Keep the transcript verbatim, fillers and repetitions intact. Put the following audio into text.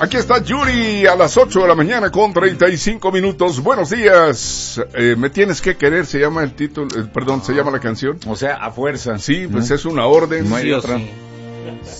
Aquí está Yuri a las ocho de la mañana con treinta y cinco minutos. Buenos días. Eh, me tienes que querer, se llama el título, eh, perdón, se llama la canción. O sea, a fuerza. Sí, pues ¿no? Es una orden. No hay sí, otra. sí.